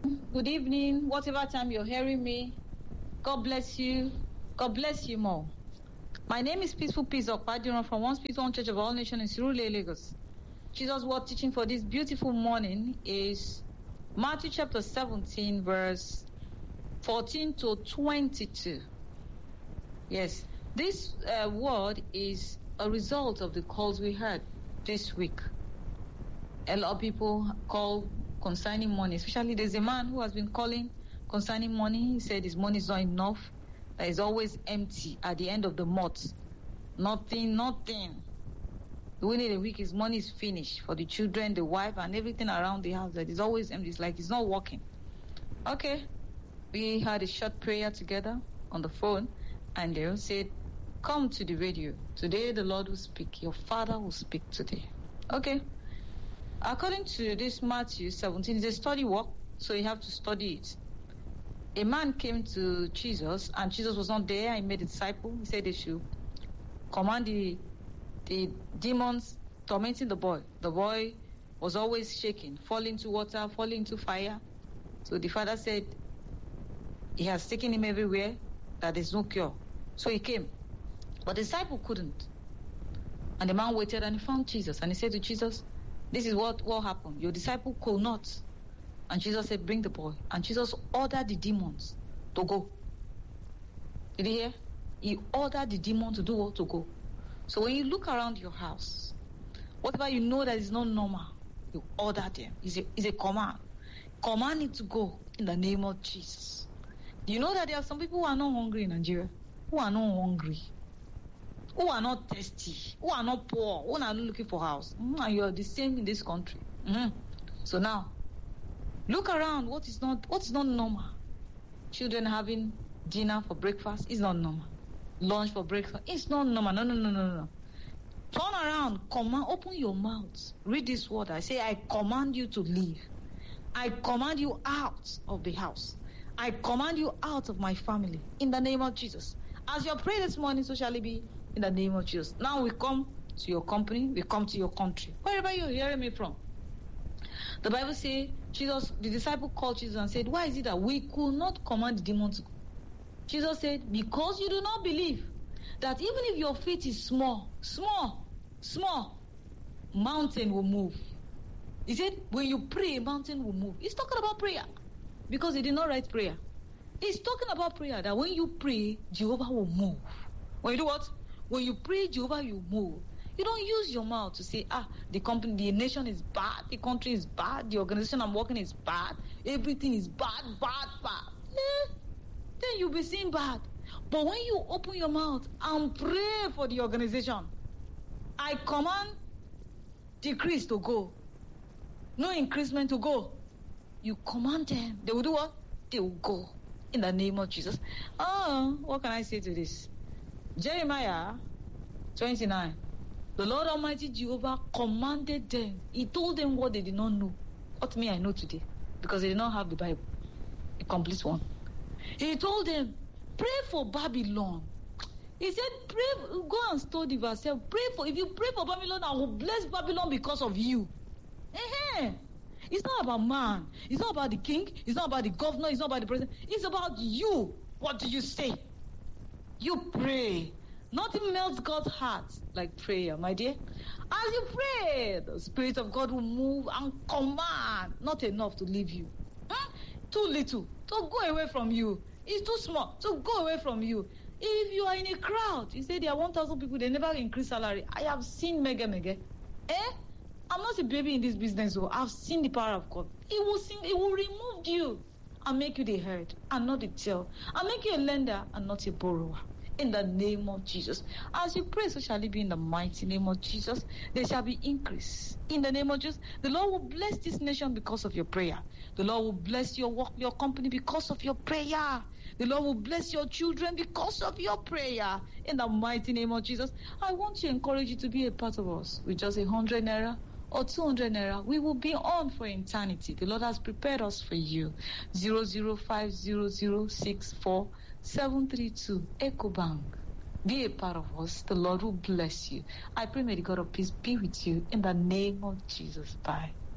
good evening, whatever time you're hearing me. God bless you. God bless you more. My name is Peaceful Peace Okpadiran from One Peace, One Church of All Nations in Surulere, Lagos. Jesus' word teaching for this beautiful morning is Matthew chapter 17, verse 14 to 22. Yes, this word is a result of the calls we heard this week. A lot of people call concerning money, especially there's a man who has been calling concerning money. He said his money is not enough, that is always empty at the end of the month. Nothing. The within a week, his money is finished for the children, the wife, and everything around the house. That is always empty. It's like it's not working. Okay, we had a short prayer together on the phone, and they said, "Come to the radio. Today the Lord will speak. Your Father will speak today." Okay. According to this Matthew 17, it's a study work, so you have to study it. A man came to Jesus, and Jesus was not there. He made a disciple. He said they should command the demons tormenting the boy. The boy was always shaking, falling into water, falling into fire. So the father said he has taken him everywhere, that there's no cure. So he came. But the disciple couldn't. And the man waited and he found Jesus. And he said to Jesus, "This is what happened. Your disciple could not." And Jesus said, "Bring the boy." And Jesus ordered the demons to go. Did you hear? He ordered the demon to do what? To go. So when you look around your house, whatever you know that is not normal, you order them. It's a command. Command it to go in the name of Jesus. Do you know that there are some people who are not hungry in Nigeria? Who are not hungry? Who are not thirsty? Who are not poor? Who are not looking for house? And you are the same in this country. So now, look around. What is not normal? Children having dinner for breakfast is not normal. Lunch for breakfast, it's not normal. No. Turn around, command, open your mouth. Read this word. I say, I command you to leave. I command you out of the house. I command you out of my family. In the name of Jesus. As your prayer this morning, so shall it be in the name of Jesus. Now we come to your company, we come to your country. Wherever you're hearing me from. The Bible says, the disciple called Jesus and said, "Why is it that we could not command the demon to go?" Jesus said, "Because you do not believe that even if your faith is small, mountain will move." He said, when you pray, mountain will move. He's talking about prayer because he did not write prayer. He's talking about prayer, that when you pray, Jehovah will move. When you do what? When you pray, Jehovah will move. You don't use your mouth to say, the company, the nation is bad, the country is bad, the organization I'm working is bad, everything is bad. Then you'll be seen bad. But when you open your mouth and pray for the organization, I command decrease to go, no increasement to go. You command them. They will do what? They will go in the name of Jesus. What can I say to this? Jeremiah 29. The Lord Almighty Jehovah commanded them. He told them what they did not know. What me I know today. Because they did not have the Bible. A complete one. He told them, pray for Babylon. He said, pray, go and study verse 7. If you pray for Babylon, I will bless Babylon because of you. It's not about man. It's not about the king. It's not about the governor. It's not about the president. It's about you. What do you say? You pray. Nothing melts God's heart like prayer, my dear. As you pray, the Spirit of God will move and command. Not enough to leave you. Too little to go away from you. It's too small to go away from you. If you are in a crowd, you say there are 1,000 people, they never increase salary. I have seen mega. I'm not a baby in this business, so I've seen the power of God. It will remove you and make you the head and not the tail, and make you a lender and not a borrower. In the name of Jesus. As you pray, so shall it be in the mighty name of Jesus. There shall be increase. In the name of Jesus. The Lord will bless this nation because of your prayer. The Lord will bless your work, your company because of your prayer. The Lord will bless your children because of your prayer. In the mighty name of Jesus. I want to encourage you to be a part of us with just 100 naira or 200 naira. We will be on for eternity. The Lord has prepared us for you. 0050064 EcoBank. Be a part of us. The Lord will bless you. I pray may the God of peace be with you in the name of Jesus. Bye.